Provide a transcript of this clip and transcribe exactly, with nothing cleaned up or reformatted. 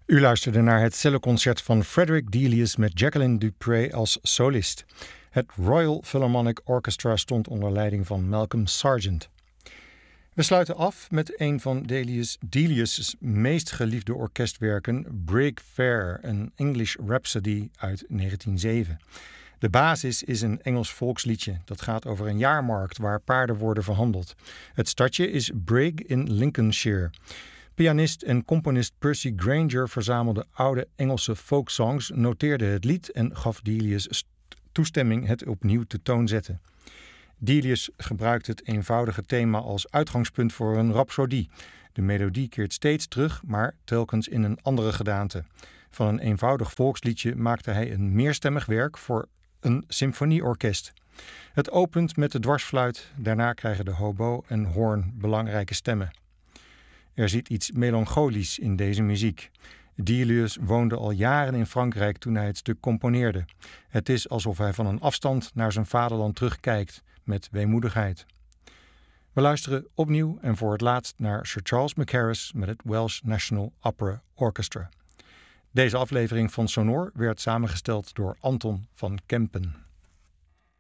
U luisterde naar het celloconcert van Frederick Delius met Jacqueline du Pré als solist. Het Royal Philharmonic Orchestra stond onder leiding van Malcolm Sargent. We sluiten af met een van Delius, Delius' meest geliefde orkestwerken, Brig Fair, een English Rhapsody uit negentien zeven. De basis is een Engels volksliedje dat gaat over een jaarmarkt waar paarden worden verhandeld. Het stadje is Brig in Lincolnshire. Pianist en componist Percy Grainger verzamelde oude Engelse folksongs, noteerde het lied en gaf Delius toestemming het opnieuw te toon zetten. Delius gebruikt het eenvoudige thema als uitgangspunt voor een rhapsodie. De melodie keert steeds terug, maar telkens in een andere gedaante. Van een eenvoudig volksliedje maakte hij een meerstemmig werk voor een symfonieorkest. Het opent met de dwarsfluit, daarna krijgen de hobo en hoorn belangrijke stemmen. Er zit iets melancholisch in deze muziek. Delius woonde al jaren in Frankrijk toen hij het stuk componeerde. Het is alsof hij van een afstand naar zijn vaderland terugkijkt met weemoedigheid. We luisteren opnieuw en voor het laatst naar Sir Charles Mackerras met het Welsh National Opera Orchestra. Deze aflevering van Sonor werd samengesteld door Anton van Kempen.